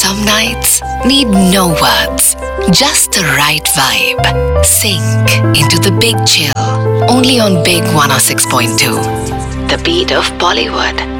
Some nights need no words, just the right vibe. Sink into the big chill, only on Big 106.2. The beat of Bollywood.